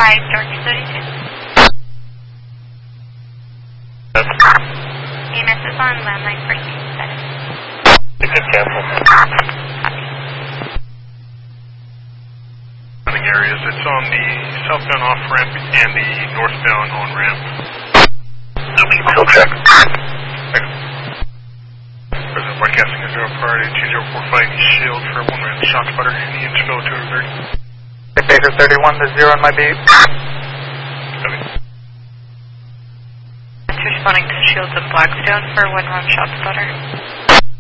Dark 32. EMS is on landline for you. You can cancel. Areas. It's on the southbound off ramp and the northbound on ramp. Field check. President broadcasting a 0 priority 2045 Shield for 1 man shot spotter. Any info to 30. Baker 31 to 0 on my beat. Okay. Responding to Shields and Blackstone for 1 round shot spotter.